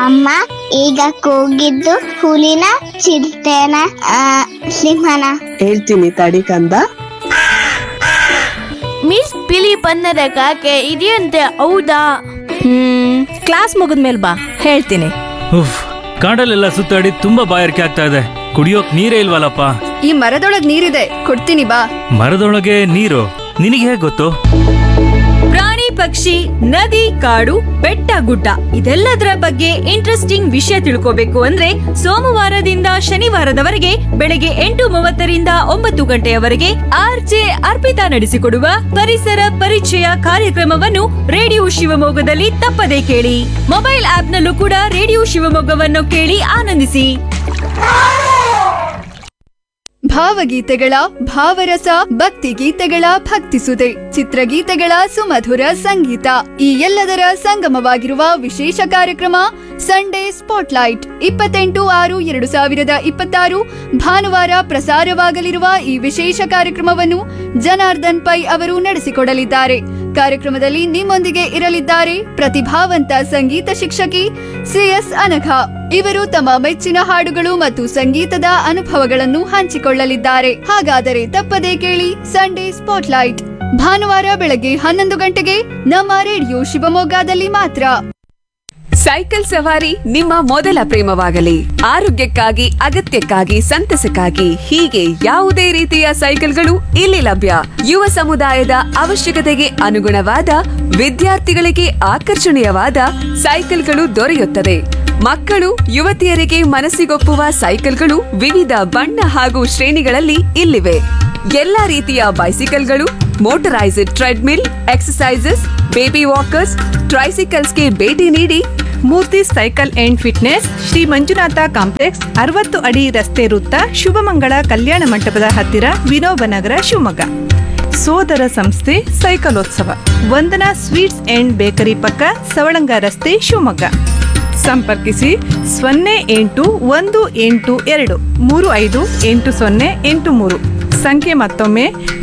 ಅಮ್ಮ ಈಗ ಕೂಗಿದ್ದು ಹುಲಿನ ಚಿರತೆನ ಸಿಂಹನ? ಹೇಳ್ತೀನಿ ತಡಿ ಕಂದ. ಮಿಸ್ ಬಿಳಿ ಬಣ್ಣದ ಕಾಗೆ ಇದೆಯಂತೆ, ಹೌದಾ? ಕ್ಲಾಸ್ ಮುಗಿದ್ಮೇಲೆ ಬಾ, ಹೇಳ್ತೀನಿ. ಉಫ್, ಕಾಡಲ್ಲೆಲ್ಲ ಸುತ್ತಾಡಿ ತುಂಬಾ ಬಾಯಾರಿಕೆ ಆಗ್ತಾ ಇದೆ. ಕುಡಿಯೋಕ್ ನೀರೇ ಇಲ್ವಲ್ಲಪ್ಪ. ಈ ಮರದೊಳಗ್ ನೀರಿದೆ, ಕೊಡ್ತೀನಿ ಬಾ. ಮರದೊಳಗೆ ನೀರು? ನಿನಗೆ ಹೇಗ್ ಗೊತ್ತು? ಪ್ರಾಣಿ ಪಕ್ಷಿ ನದಿ ಕಾಡು ಬೆಟ್ಟ ಗುಡ್ಡ ಇದೆಲ್ಲದರ ಬಗ್ಗೆ ಇಂಟ್ರೆಸ್ಟಿಂಗ್ ವಿಷಯ ತಿಳ್ಕೋಬೇಕು ಅಂದ್ರೆ ಸೋಮವಾರದಿಂದ ಶನಿವಾರದವರೆಗೆ ಬೆಳಗ್ಗೆ 8:30ರಿಂದ 9 ಗಂಟೆಯವರೆಗೆ ಆರ್ಜೆ ಅರ್ಪಿತಾ ನಡೆಸಿಕೊಡುವ ಪರಿಸರ ಪರಿಚಯ ಕಾರ್ಯಕ್ರಮವನ್ನು ರೇಡಿಯೋ ಶಿವಮೊಗ್ಗದಲ್ಲಿ ತಪ್ಪದೇ ಕೇಳಿ. ಮೊಬೈಲ್ ಆಪ್ನಲ್ಲೂ ಕೂಡ ರೇಡಿಯೋ ಶಿವಮೊಗ್ಗವನ್ನು ಕೇಳಿ ಆನಂದಿಸಿ. ಭಾವಗೀತೆಗಳ ಭಾವರಸ, ಭಕ್ತಿ ಗೀತೆಗಳ ಭಕ್ತಿಸುದೆ, ಚಿತ್ರಗೀತೆಗಳ ಸುಮಧುರ ಸಂಗೀತ, ಈ ಎಲ್ಲದರ ಸಂಗಮವಾಗಿರುವ ವಿಶೇಷ ಕಾರ್ಯಕ್ರಮ ಸಂಡೇ ಸ್ಪಾಟ್ಲೈಟ್ 28/6/2026 ಭಾನುವಾರ ಪ್ರಸಾರವಾಗಲಿರುವ ಈ ವಿಶೇಷ ಕಾರ್ಯಕ್ರಮವನ್ನು ಜನಾರ್ದನ್ ಪೈ ಅವರು ನಡೆಸಿಕೊಡಲಿದ್ದಾರೆ. ಕಾರ್ಯಕ್ರಮದಲ್ಲಿ ನಿಮ್ಮೊಂದಿಗೆ ಇರಲಿದ್ದಾರೆ ಪ್ರತಿಭಾವಂತ ಸಂಗೀತ ಶಿಕ್ಷಕಿ ಸಿಎಸ್ ಅನಘ. ಇವರು ತಮ್ಮ ಮೆಚ್ಚಿನ ಹಾಡುಗಳು ಮತ್ತು ಸಂಗೀತದ ಅನುಭವಗಳನ್ನು ಹಂಚಿಕೊಳ್ಳಲಿದ್ದಾರೆ. ಹಾಗಾದರೆ ತಪ್ಪದೇ ಕೇಳಿ ಸಂಡೇ ಸ್ಪಾಟ್ಲೈಟ್ ಭಾನುವಾರ ಬೆಳಗ್ಗೆ 11 ಗಂಟೆಗೆ ನಮ್ಮ ರೇಡಿಯೋ ಶಿವಮೊಗ್ಗದಲ್ಲಿ ಮಾತ್ರ. ಸೈಕಲ್ ಸವಾರಿ ನಿಮ್ಮ ಮೊದಲ ಪ್ರೇಮವಾಗಲಿ. ಆರೋಗ್ಯಕ್ಕಾಗಿ, ಅಗತ್ಯಕ್ಕಾಗಿ, ಸಂತಸಕ್ಕಾಗಿ ಹೀಗೆ ಯಾವುದೇ ರೀತಿಯ ಸೈಕಲ್ಗಳು ಇಲ್ಲಿ ಲಭ್ಯ. ಯುವ ಸಮುದಾಯದ ಅವಶ್ಯಕತೆಗೆ ಅನುಗುಣವಾದ, ವಿದ್ಯಾರ್ಥಿಗಳಿಗೆ ಆಕರ್ಷಣೀಯವಾದ ಸೈಕಲ್ಗಳು ದೊರೆಯುತ್ತದೆ. ಮಕ್ಕಳು, ಯುವತಿಯರಿಗೆ ಮನಸ್ಸಿಗೊಪ್ಪುವ ಸೈಕಲ್ಗಳು ವಿವಿಧ ಬಣ್ಣ ಹಾಗೂ ಶ್ರೇಣಿಗಳಲ್ಲಿ ಇಲ್ಲಿವೆ. ಎಲ್ಲಾ ರೀತಿಯ ಬೈಸಿಕಲ್ಗಳು, motorised treadmill, exercises, baby walkers, ಟ್ರೈಸಿಕಲ್ಸ್ಗೆ ಭೇಟಿ ನೀಡಿ. ಮೂರ್ತಿ cycle and fitness, Shri Manjunatha complex, 60 ಅಡಿ ರಸ್ತೆ ವೃತ್ತ, ಶುಭಮಂಗಳ ಕಲ್ಯಾಣ ಮಂಟಪದ ಹತ್ತಿರ, ವಿನೋಬನಗರ, ಶಿವಮೊಗ್ಗ. ಸೋದರ ಸಂಸ್ಥೆ ಸೈಕಲೋತ್ಸವ, ವಂದನಾ ಸ್ವೀಟ್ಸ್ ಅಂಡ್ ಬೇಕರಿ ಪಕ್ಕ, ಸವಳಂಗ ರಸ್ತೆ, ಶಿವಮೊಗ್ಗ. ಸಂಪರ್ಕಿಸಿ 0818235808 ಸಂಖ್ಯೆ ಮತ್ತೊಮ್ಮೆ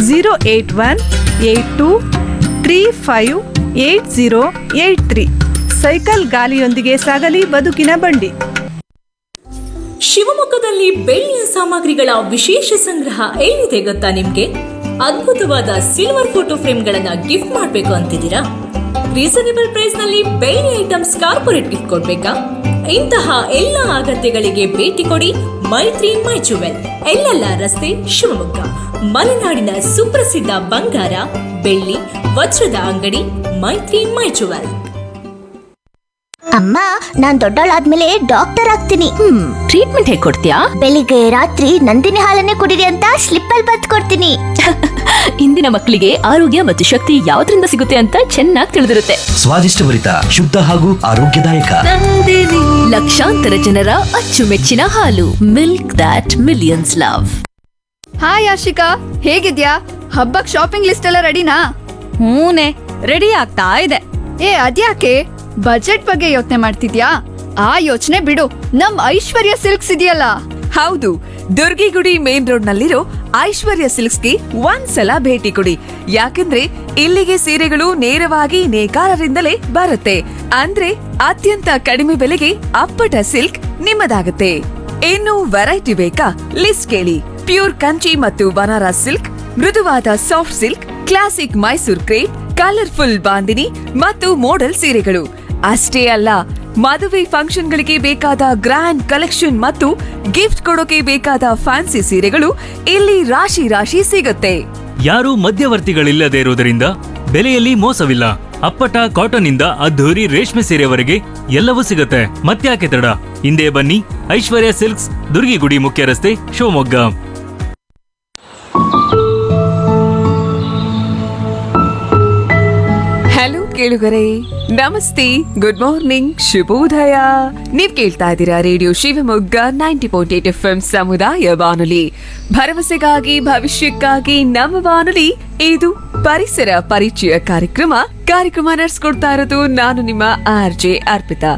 08182358083. ಸೈಕಲ್ ಗಾಲಿಯೊಂದಿಗೆ ಸಾಗಲಿ ಬದುಕಿನ ಬಂಡಿ. ಶಿವಮೊಗ್ಗದಲ್ಲಿ ಬೆಳ್ಳಿಯ ಸಾಮಗ್ರಿಗಳ ವಿಶೇಷ ಸಂಗ್ರಹ ಎಲ್ಲಿದೆ ಗೊತ್ತಾ ನಿಮ್ಗೆ? ಅದ್ಭುತವಾದ ಸಿಲ್ವರ್ ಫೋಟೋ ಫ್ರೇಮ್ಗಳನ್ನ ಗಿಫ್ಟ್ ಮಾಡಬೇಕು ಅಂತಿದ್ದೀರಾ? ರೀಸನೇಬಲ್ ಪ್ರೈಸ್ ನಲ್ಲಿ ಬೆಳ್ಳಿ ಐಟಮ್ಸ್ ಕಾರ್ಪೊರೇಟ್ ಗಿಫ್ಟ್ ಕೊಡ್ಬೇಕಾ? ಇಂತಹ ಎಲ್ಲ ಅಗತ್ಯಗಳಿಗೆ ಭೇಟಿ ಕೊಡಿ ಮೈತ್ರಿ ಮೈ ಜುವೆಲ್, ಎಲ್ಲೆಲ್ಲ ರಸ್ತೆ, ಶಿವಮೊಗ್ಗ. ಮಲೆನಾಡಿನ ಸುಪ್ರಸಿದ್ಧ ಬಂಗಾರ, ಬೆಳ್ಳಿ, ವಜ್ರದ ಅಂಗಡಿ ಮೈತ್ರಿ ಮೈ ಜುವೆಲ್. ಅಮ್ಮ, ನಾನ್ ದೊಡ್ಡವಳಾದ್ಮೇಲೆ ಡಾಕ್ಟರ್ ಆಗ್ತೀನಿ. ಟ್ರೀಟ್ಮೆಂಟ್ ಹೇಗೆ ಕೊಡ್ತೀಯಾ? ಬೆಳಿಗ್ಗೆ ರಾತ್ರಿ ನಂದಿನಿ ಹಾಲನ್ನೇ ಕುಡಿರಿ ಅಂತ ಸ್ಲಿಪ್ ಅಲ್ಲಿ ಬರೆದು ಕೊಡ್ತೀನಿ. ಇಂದಿನ ಮಕ್ಕಳಿಗೆ ಆರೋಗ್ಯ ಮತ್ತು ಶಕ್ತಿ ಯಾವ್ದ್ರಿಂದ ಸಿಗುತ್ತೆ ಅಂತ ಚೆನ್ನಾಗಿ ತಿಳಿದಿರುತ್ತೆ. ಸ್ವಾದಿಷ್ಟಭರಿತ, ಶುದ್ಧ ಹಾಗೂ ಆರೋಗ್ಯದಾಯಕ ಲಕ್ಷಾಂತರ ಜನರ ಅಚ್ಚುಮೆಚ್ಚಿನ ಹಾಲು. Milk that millions love. Hi Ashika, ಹೇಗಿದ್ಯಾ? ಹಬ್ಬಕ್ ಶಾಪಿಂಗ್ ಲಿಸ್ಟ್ ಎಲ್ಲ ರೆಡಿನಾ? ಹೂನೆ, ರೆಡಿ ಆಗ್ತಾ ಇದೆ. ಅದ್ಯಾಕೆ ಬಜೆಟ್ ಬಗ್ಗೆ ಯೋಚನೆ ಮಾಡ್ತಿದ್ಯಾ? ಆ ಯೋಚನೆ ಬಿಡು, ನಮ್ ಐಶ್ವರ್ಯ ಸಿಲ್ಕ್ಸ್ ಇದೆಯಲ್ಲ. ಹೌದು, ದುರ್ಗಿಗುಡಿ ಮೇನ್ ರೋಡ್ ನಲ್ಲಿರೋ ಐಶ್ವರ್ಯ ಸಿಲ್ಕ್ಸ್ಗೆ ಒಂದ್ಸಲ ಭೇಟಿ ಕೊಡಿ. ಯಾಕಂದ್ರೆ ಇಲ್ಲಿಗೆ ಸೀರೆಗಳು ನೇರವಾಗಿ ನೇಕಾರರಿಂದಲೇ ಬರುತ್ತೆ. ಅಂದ್ರೆ ಅತ್ಯಂತ ಕಡಿಮೆ ಬೆಲೆಗೆ ಅಪ್ಪಟ ಸಿಲ್ಕ್ ನಿಮ್ಮದಾಗುತ್ತೆ. ಇನ್ನು ವೆರೈಟಿ ಬೇಕಾ? ಲಿಸ್ಟ್ ಕೇಳಿ. ಪ್ಯೂರ್ ಕಂಚಿ ಮತ್ತು ಬನಾರಸ್ ಸಿಲ್ಕ್, ಮೃದುವಾದ soft silk, classic Mysore crepe, colourful bandhani ಮತ್ತು ಮೋಡಲ್ ಸೀರೆಗಳು. ಅಷ್ಟೇ ಅಲ್ಲ, ಮದುವೆ ಫಂಕ್ಷನ್ಗಳಿಗೆ ಬೇಕಾದ ಗ್ರ್ಯಾಂಡ್ ಕಲೆಕ್ಷನ್ ಮತ್ತು ಗಿಫ್ಟ್ ಕೊಡೋಕೆ ಬೇಕಾದ ಫ್ಯಾನ್ಸಿ ಸೀರೆಗಳು ಇಲ್ಲಿ ರಾಶಿ ರಾಶಿ ಸಿಗುತ್ತೆ. ಯಾರೂ ಮಧ್ಯವರ್ತಿಗಳಿಲ್ಲದೆ ಇರುವುದರಿಂದ ಬೆಲೆಯಲ್ಲಿ ಮೋಸವಿಲ್ಲ. ಅಪ್ಪಟ ಕಾಟನ್ ಇಂದ ಅದ್ಧೂರಿ ರೇಷ್ಮೆ ಸೀರೆವರೆಗೆ ಎಲ್ಲವೂ ಸಿಗುತ್ತೆ. ಮತ್ತ್ಯಾಕೆ ತಡ? ಹಿಂದೆ ಬನ್ನಿ, ಐಶ್ವರ್ಯ ಸಿಲ್ಕ್ಸ್, ದುರ್ಗಿಗುಡಿ ಮುಖ್ಯ ರಸ್ತೆ, ಶಿವಮೊಗ್ಗ. ಹಲೋ ಕೇಳುಗರೆ, ನಮಸ್ತೆ, ಗುಡ್ ಮಾರ್ನಿಂಗ್, ಶುಭೋದಯ. ನೀವ್ ಕೇಳ್ತಾ ಇದ್ದೀರಾ ರೇಡಿಯೋ ಶಿವಮೊಗ್ಗ 90.8 FM ಸಮುದಾಯ ಬಾನುಲಿ. ಭರವಸೆಗಾಗಿ, ಭವಿಷ್ಯಕ್ಕಾಗಿ ನಮ್ಮ ಬಾನುಲಿ. ಇದು ಪರಿಸರ ಪರಿಚಯ ಕಾರ್ಯಕ್ರಮ ನಡೆಸ್ಕೊಡ್ತಾ ಇರೋದು ನಾನು ನಿಮ್ಮ ಆರ್ಜೆ ಅರ್ಪಿತಾ.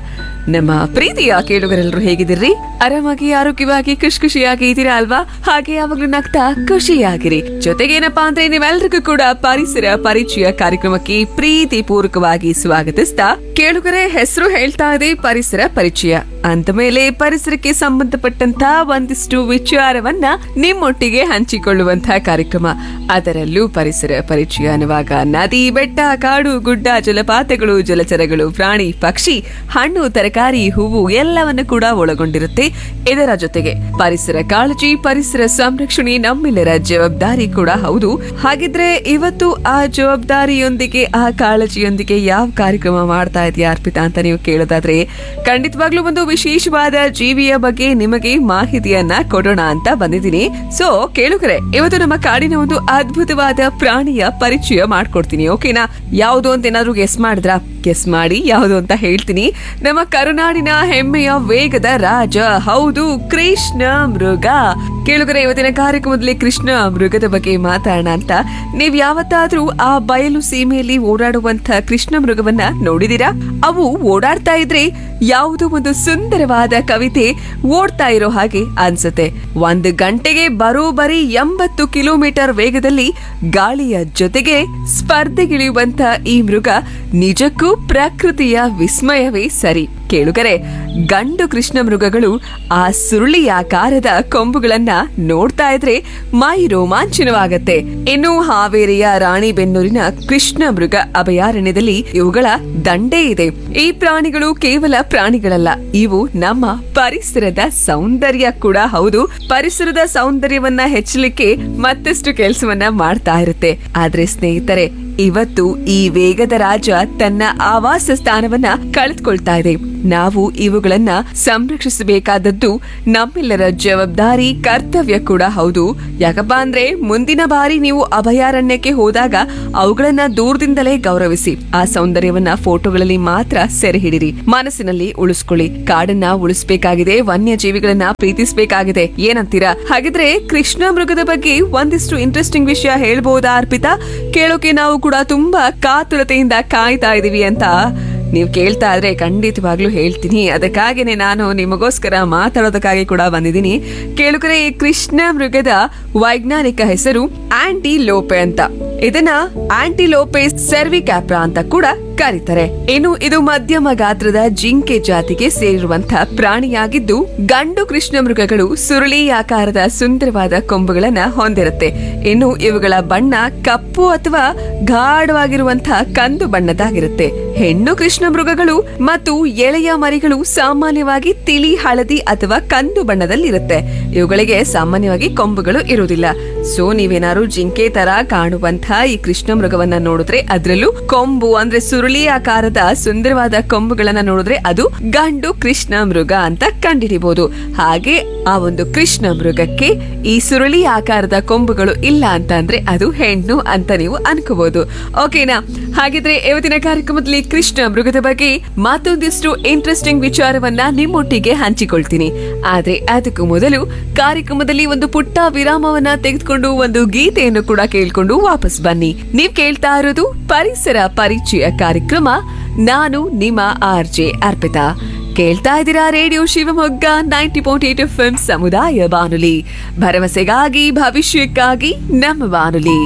ನಮ್ಮ ಪ್ರೀತಿಯ ಕೇಳುಗರೆಲ್ಲರೂ ಹೇಗಿದ್ದೀರಿ? ಆರಾಮಾಗಿ ಆರೋಗ್ಯವಾಗಿ ಖುಷಿಯಾಗಿ ಇದ್ದೀರಾ ಅಲ್ವಾ? ಹಾಗೆ ಯಾವಾಗ್ಲೂ ನಗ್ತಾ ಖುಷಿಯಾಗಿರಿ. ಜೊತೆಗೇನಪ್ಪಾ ಅಂದ್ರೆ ನೀವೆಲ್ಲರಿಗೂ ಕೂಡ ಪರಿಸರ ಪರಿಚಯ ಕಾರ್ಯಕ್ರಮಕ್ಕೆ ಪ್ರೀತಿ ಪೂರ್ವಕವಾಗಿ ಸ್ವಾಗತಿಸ್ತಾ, ಕೇಳುಗರೆ ಹೆಸರು ಹೇಳ್ತಾ ಇದೆ ಪರಿಸರ ಪರಿಚಯ ಅಂತ ಮೇಲೆ ಪರಿಸರಕ್ಕೆ ಸಂಬಂಧಪಟ್ಟಂತ ಒಂದಿಷ್ಟು ವಿಚಾರವನ್ನ ನಿಮ್ಮೊಟ್ಟಿಗೆ ಹಂಚಿಕೊಳ್ಳುವಂತಹ ಕಾರ್ಯಕ್ರಮ. ಅದರಲ್ಲೂ ಪರಿಸರ ಪರಿಚಯ ಅನ್ನುವಾಗ ನದಿ, ಬೆಟ್ಟ, ಕಾಡು, ಗುಡ್ಡ, ಜಲಪಾತಗಳು, ಜಲಚರಗಳು, ಪ್ರಾಣಿ, ಪಕ್ಷಿ, ಹಣ್ಣು, ತರಕಾರಿ, ಹೂವು ಎಲ್ಲವನ್ನು ಕೂಡ ಒಳಗೊಂಡಿರುತ್ತೆ. ಇದರ ಜೊತೆಗೆ ಪರಿಸರ ಕಾಳಜಿ, ಪರಿಸರ ಸಂರಕ್ಷಣೆ ನಮ್ಮೆಲ್ಲರ ಜವಾಬ್ದಾರಿ ಕೂಡ ಹೌದು. ಹಾಗಿದ್ರೆ ಇವತ್ತು ಆ ಜವಾಬ್ದಾರಿಯೊಂದಿಗೆ, ಆ ಕಾಳಜಿಯೊಂದಿಗೆ ಯಾವ ಕಾರ್ಯಕ್ರಮ ಮಾಡ್ತಾ ಇದೆಯಾ ಅರ್ಪಿತಾ ಅಂತ ನೀವು ಕೇಳೋದಾದ್ರೆ, ಖಂಡಿತವಾಗ್ಲೂ ಒಂದು ವಿಶೇಷವಾದ ಜೀವಿಯ ಬಗ್ಗೆ ನಿಮಗೆ ಮಾಹಿತಿಯನ್ನ ಕೊಡೋಣ ಅಂತ ಬಂದಿದ್ದೀನಿ. ಸೊ ಕೇಳುಗರೆ, ಇವತ್ತು ನಮ್ಮ ಕಾಡಿನ ಒಂದು ಅದ್ಭುತವಾದ ಪ್ರಾಣಿಯ ಪರಿಚಯ ಮಾಡ್ಕೊಡ್ತೀನಿ. ಓಕೆನಾ? ಯಾವುದು ಅಂತ ಏನಾದ್ರು ಗೆಸ್ ಮಾಡಿದ್ರಾ? ಗೆಸ್ ಮಾಡಿ ಯಾವುದು ಅಂತ ಹೇಳ್ತೀನಿ. ನಮ್ಮ ಕರುನಾಡಿನ ಹೆಮ್ಮೆಯ ವೇಗದ ರಾಜ, ಹೌದು, ಕೃಷ್ಣ ಮೃಗ. ಕೇಳುಗರೆ, ಇವತ್ತಿನ ಕಾರ್ಯಕ್ರಮದಲ್ಲಿ ಕೃಷ್ಣ ಮೃಗದ ಬಗ್ಗೆ ಮಾತಾಡೋಣ ಅಂತ. ನೀವ್ ಯಾವತ್ತಾದ್ರೂ ಆ ಬಯಲು ಸೀಮೆಯಲ್ಲಿ ಓಡಾಡುವಂತ ಕೃಷ್ಣ ಮೃಗವನ್ನ ನೋಡಿದೀರಾ? ಅವು ಓಡಾಡ್ತಾ ಇದ್ರೆ ಯಾವುದೋ ಒಂದು ಸುಂದರವಾದ ಕವಿತೆ ಓಡ್ತಾ ಇರೋ ಹಾಗೆ ಅನ್ಸುತ್ತೆ. 1 ಗಂಟೆಗೆ ಬರೋಬ್ಬರಿ 80 ಕಿಲೋಮೀಟರ್ ವೇಗದಲ್ಲಿ ಗಾಳಿಯ ಜೊತೆಗೆ ಸ್ಪರ್ಧೆಗಿಳಿಯುವಂತ ಈ ಮೃಗ ನಿಜಕ್ಕೂ ಪ್ರಕೃತಿಯ ವಿಸ್ಮಯವೇ ಸರಿ. ಕೇಳುಗರೆ, ಗಂಡು ಕೃಷ್ಣ ಮೃಗಗಳು ಆ ಸುರುಳಿಯಾಕಾರದ ಕೊಂಬುಗಳನ್ನ ನೋಡ್ತಾ ಇದ್ರೆ ಮೈ ರೋಮಾಂಚನವಾಗತ್ತೆ. ಇನ್ನು ಹಾವೇರಿಯ ರಾಣಿಬೆನ್ನೂರಿನ ಕೃಷ್ಣ ಮೃಗ ಅಭಯಾರಣ್ಯದಲ್ಲಿ ಇವುಗಳ ದಂಡೇ ಇದೆ. ಈ ಪ್ರಾಣಿಗಳು ಕೇವಲ ಪ್ರಾಣಿಗಳಲ್ಲ, ಇವು ನಮ್ಮ ಪರಿಸರದ ಸೌಂದರ್ಯ ಕೂಡ ಹೌದು. ಪರಿಸರದ ಸೌಂದರ್ಯವನ್ನ ಹೆಚ್ಚಲಿಕ್ಕೆ ಮತ್ತಷ್ಟು ಕೆಲಸವನ್ನ ಮಾಡ್ತಾ ಇರುತ್ತೆ. ಆದ್ರೆ ಸ್ನೇಹಿತರೆ, ಇವತ್ತು ಈ ವೇಗದ ರಾಜ ತನ್ನ ಆವಾಸ ಸ್ಥಾನವನ್ನ ಕಳೆದುಕೊಳ್ತಾ ಇದೆ. ನಾವು ಇವುಗಳನ್ನ ಸಂರಕ್ಷಿಸಬೇಕಾದದ್ದು ನಮ್ಮೆಲ್ಲರ ಜವಾಬ್ದಾರಿ, ಕರ್ತವ್ಯ ಕೂಡ ಹೌದು. ಯಾಕಪ್ಪ ಅಂದ್ರೆ ಮುಂದಿನ ಬಾರಿ ನೀವು ಅಭಯಾರಣ್ಯಕ್ಕೆ ಹೋದಾಗ ಅವುಗಳನ್ನ ದೂರದಿಂದಲೇ ಗೌರವಿಸಿ, ಆ ಸೌಂದರ್ಯವನ್ನ ಫೋಟೋಗಳಲ್ಲಿ ಮಾತ್ರ ಸೆರೆ ಹಿಡಿರಿ, ಮನಸ್ಸಿನಲ್ಲಿ ಉಳಿಸ್ಕೊಳ್ಳಿ. ಕಾಡನ್ನ ಉಳಿಸಬೇಕಾಗಿದೆ, ವನ್ಯಜೀವಿಗಳನ್ನ ಪ್ರೀತಿಸಬೇಕಾಗಿದೆ. ಏನಂತೀರಾ? ಹಾಗಿದ್ರೆ ಕೃಷ್ಣ ಮೃಗದ ಬಗ್ಗೆ ಒಂದಿಷ್ಟು ಇಂಟ್ರೆಸ್ಟಿಂಗ್ ವಿಷಯ ಹೇಳ್ಬಹುದಾ ಅರ್ಪಿತಾ? ಕೇಳೋಕೆ ನಾವು ಕೂಡ ತುಂಬಾ ಕಾತುರತೆಯಿಂದ ಕಾಯ್ತಾ ಇದೀವಿ ಅಂತ ನೀವು ಕೇಳ್ತಾ ಇದ್ರೆ ಖಂಡಿತವಾಗ್ಲೂ ಹೇಳ್ತೀನಿ. ಅದಕ್ಕಾಗಿನೇ ನಾನು ನಿಮಗೋಸ್ಕರ ಮಾತಾಡೋದಕ್ಕಾಗಿ ಕೂಡ ಬಂದಿದ್ದೀನಿ. ಕೇಳುಗರೆ, ಈ ಕೃಷ್ಣ ಮೃಗದ ವೈಜ್ಞಾನಿಕ ಹೆಸರು ಆಂಟಿಲೋಪೆ ಅಂತ. ಇದನ್ನ ಆಂಟಿಲೋಪೆ ಸರ್ವಿಕ್ಯಾಪ್ರಾ ಅಂತ ಕೂಡ ಕರೀತಾರೆ. ಇನ್ನು ಇದು ಮಧ್ಯಮ ಗಾತ್ರದ ಜಿಂಕೆ ಜಾತಿಗೆ ಸೇರಿರುವಂತಹ ಪ್ರಾಣಿಯಾಗಿದ್ದು, ಗಂಡು ಕೃಷ್ಣ ಮೃಗಗಳು ಸುರುಳಿಯಾಕಾರದ ಸುಂದರವಾದ ಕೊಂಬುಗಳನ್ನ ಹೊಂದಿರುತ್ತೆ. ಇನ್ನು ಇವುಗಳ ಬಣ್ಣ ಕಪ್ಪು ಅಥವಾ ಗಾಢವಾಗಿರುವಂತಹ ಕಂದು ಬಣ್ಣದಾಗಿರುತ್ತೆ. ಹೆಣ್ಣು ಕೃಷ್ಣ ಮೃಗಗಳು ಮತ್ತು ಎಳೆಯ ಮರಿಗಳು ಸಾಮಾನ್ಯವಾಗಿ ತಿಳಿ ಹಳದಿ ಅಥವಾ ಕಂದು ಬಣ್ಣದಲ್ಲಿರುತ್ತೆ. ಇವುಗಳಿಗೆ ಸಾಮಾನ್ಯವಾಗಿ ಕೊಂಬುಗಳು ಇರುವುದಿಲ್ಲ. ಸೊ ನೀವೇನಾದ್ರು ಜಿಂಕೆ ತರ ಕಾಣುವಂತಹ ಈ ಕೃಷ್ಣ ಮೃಗವನ್ನ ನೋಡಿದ್ರೆ, ಅದ್ರಲ್ಲೂ ಕೊಂಬು ಅಂದ್ರೆ ಸುರುಳಿ ಆಕಾರದ ಸುಂದರವಾದ ಕೊಂಬುಗಳನ್ನ ನೋಡಿದ್ರೆ ಅದು ಗಂಡು ಕೃಷ್ಣ ಮೃಗ ಅಂತ ಕಂಡುಹಿಡಿಬಹುದು. ಹಾಗೆ ಆ ಒಂದು ಕೃಷ್ಣ ಮೃಗಕ್ಕೆ ಈ ಸುರುಳಿ ಆಕಾರದ ಕೊಂಬುಗಳು ಇಲ್ಲ ಅಂತ ಅಂದ್ರೆ ಅದು ಹೆಣ್ಣು ಅಂತ ನೀವು ಅನ್ಕೋಬಹುದು. ಓಕೆನಾ? ಹಾಗಿದ್ರೆ ಇವತ್ತಿನ ಕಾರ್ಯಕ್ರಮದಲ್ಲಿ ಕೃಷ್ಣ ಮೃಗದ ಬಗ್ಗೆ ಮತ್ತೊಂದಿಷ್ಟು ಇಂಟ್ರೆಸ್ಟಿಂಗ್ ವಿಚಾರವನ್ನ ನಿಮ್ಮೊಟ್ಟಿಗೆ ಹಂಚಿಕೊಳ್ತೀನಿ. ಆದ್ರೆ ಅದಕ್ಕೂ ಮೊದಲು ಕಾರ್ಯಕ್ರಮದಲ್ಲಿ ಒಂದು ಪುಟ್ಟ ವಿರಾಮವನ್ನ ತೆಗೆದುಕೊಂಡು ಒಂದು ಗೀತೆಯನ್ನು ಕೂಡ ಕೇಳ್ಕೊಂಡು ವಾಪಸ್ ಬನ್ನಿ. ನೀವ್ ಕೇಳ್ತಾ ಇರೋದು ಪರಿಸರ ಪರಿಚಯ ಕಾರ್ಯಕ್ರಮ. ನಾನು ನಿಮ್ಮ RJ ಅರ್ಪಿತಾ. ಕೇಳ್ತಾ ಇದ್ದೀರಾ ರೇಡಿಯೋ ಶಿವಮೊಗ್ಗ 90.8 FM ಸಮುದಾಯ ಬಾನುಲಿ, ಭರವಸೆಗಾಗಿ ಭವಿಷ್ಯಕ್ಕಾಗಿ ನಮ್ಮ ಬಾನುಲಿ.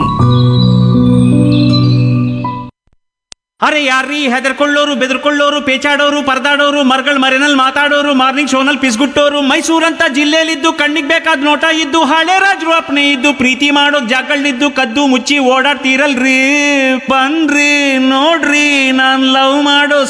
ಅರೆ ಯಾರ್ರೀ ಹೆದರ್ಕೊಳ್ಳೋರು, ಬೆದರ್ಕೊಳ್ಳೋರು, ಪೇಚಾಡೋರು, ಪರದಾಡೋರು, ಮರಗಳ ಮರೆನಲ್ಲಿ ಮಾತಾಡೋರು, ಮಾರ್ನಿಂಗ್ ಶೋನಲ್ಲಿ ಪಿಸ್ಗುಟ್ಟೋರು, ಮೈಸೂರಂತ ಜಿಲ್ಲೆಯಲ್ಲಿದ್ದು ಕಣ್ಣಿಗೆ ಬೇಕಾದ ನೋಟ ಇದ್ದು ಹಳೆ ರಾಜರು ಅಪ್ನೆ ಇದ್ದು ಪ್ರೀತಿ ಮಾಡೋಕ್ ಜಾಗಗಳಿದ್ದು ಕದ್ದು ಮುಚ್ಚಿ ಓಡಾಡ್ತೀರಲ್ರಿ, ಬನ್ರಿ ನೋಡ್ರಿ ನಾನ್ ಲವ್ ಮಾಡೋ